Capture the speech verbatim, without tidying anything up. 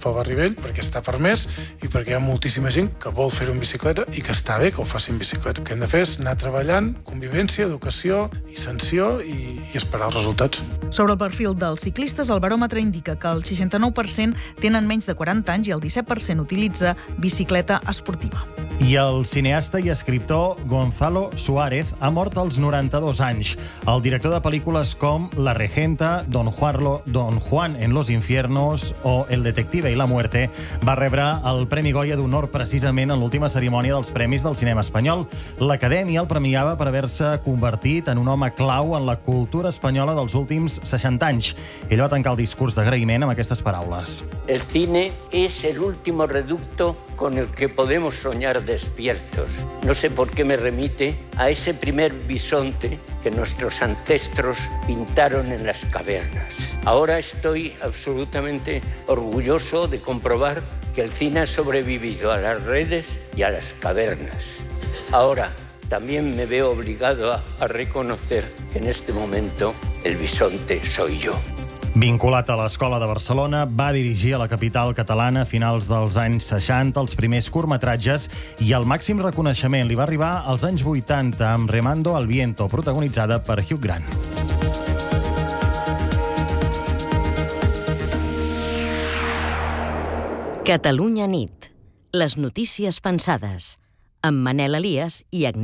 pel barri vell, perquè està permès i perquè hi ha moltíssima gent que vol fer-ho en bicicleta i que està bé que ho faci en bicicleta. El que hem de fer és anar treballant, convivència, educació i sanció i, i esperar els resultats. Sobre el perfil dels ciclistes, el baròmetre indica que el seixanta-nou per cent tenen menys de quaranta anys i el disset per cent utilitza bicicleta esportiva. I el cineasta i escriptor Gonzalo Suárez ha mort als noranta-dos anys. El director de pel·lícules com La Regenta, Don Juan, Don Juan en los infiernos o El detective i la muerte va rebre el Premi Goya d'Honor precisament en l'última cerimònia dels Premis del cinema espanyol. L'Acadèmia el premiava per haver-se convertit en un home clau en la cultura espanyola dels últims seixanta anys. Ell va tancar el discurs d'agraïment amb aquestes paraules. El cine es el último reducto con el que podemos soñar despiertos. No sé por qué me remite a ese primer bisonte que nuestros ancestros pintaron en las cavernas. Ahora estoy absolutamente orgulloso de comprobar que el cine ha sobrevivido a las redes y a las cavernas. Ahora también me veo obligado a, a reconocer que en este momento el bisonte soy yo. Vinculat a l'Escola de Barcelona, va dirigir a la capital catalana a finals dels anys seixanta els primers curtmetratges i el màxim reconeixement li va arribar als anys vuitanta amb Remando al viento, protagonitzada per Hugh Grant. Catalunya nit. Les notícies pensades. Amb Manel Elias i Agnès